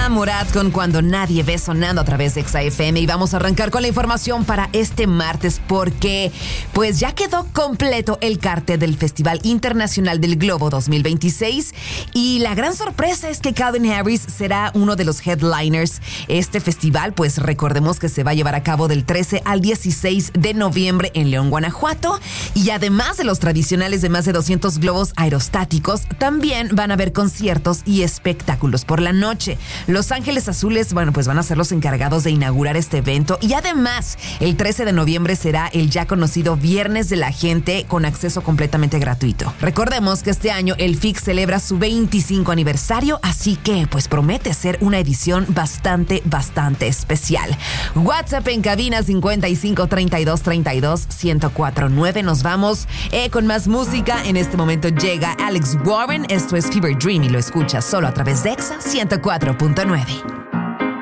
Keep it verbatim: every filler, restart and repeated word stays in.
Rita Morat con Cuando Nadie Ve sonando a través de Exa F M y vamos a arrancar con la información para este martes porque pues ya quedó completo el cartel del Festival Internacional del Globo dos mil veintiséis y la gran sorpresa es que Calvin Harris será uno de los headliners. Este festival pues recordemos que se va a llevar a cabo del trece al dieciséis de noviembre en León, Guanajuato, y además de los tradicionales de más de doscientos globos aerostáticos, también van a haber conciertos y espectáculos por la noche. Los Ángeles Azules, bueno, pues van a ser los encargados de inaugurar este evento y además el trece de noviembre será el ya conocido Viernes de la Gente con acceso completamente gratuito. Recordemos que este año el F I C celebra su veinticinco aniversario, así que pues promete ser una edición bastante, bastante especial. WhatsApp en cabina cincuenta y cinco treinta y dos treinta y dos ciento cuatro nueve. Nos vamos eh, con más música. En este momento llega Alex Warren. Esto es Fever Dream y lo escuchas solo a través de Exa ciento cuatro punto nueve.